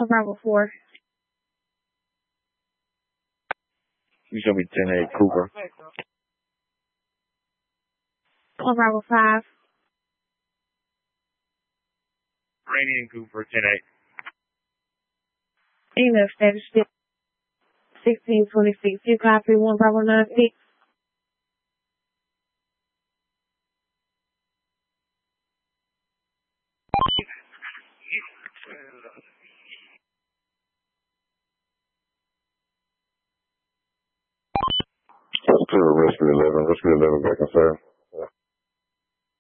Bravo 4. You show me 10-8 Cooper. Bravo 5. Rainey and Cooper, 10-8. Email status 1626. You copy 1 Bravo 9 6. That's clear, Rescue 11. Rescue 11 back in, sir.